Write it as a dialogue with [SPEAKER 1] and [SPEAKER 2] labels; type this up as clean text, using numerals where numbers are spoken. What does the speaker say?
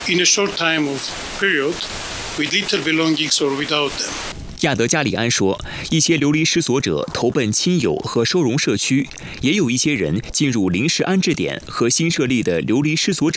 [SPEAKER 1] in a short time of period with little belongings or without them.
[SPEAKER 2] 亚德加里安说，一些流离失所者投奔亲友和收容社区，也有一些人进入临时安置点和新设立的流离失所者